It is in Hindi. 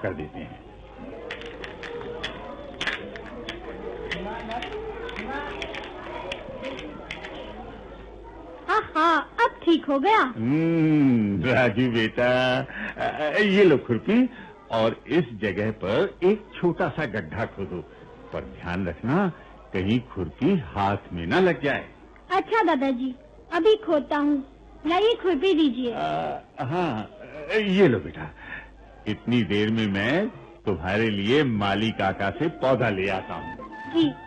कर देते हैं। हाँ, अब ठीक हो गया। राजू बेटा, ये लो खुरपी और इस जगह पर एक छोटा सा गड्ढा खोदो, पर ध्यान रखना कहीं खुरपी हाथ में ना लग जाए। अच्छा दादाजी, अभी खोदता हूँ। लाइए खुरपी दीजिए। हाँ, ये लो बेटा। इतनी देर में मैं तुम्हारे लिए माली काका से पौधा ले आता हूँ। जी।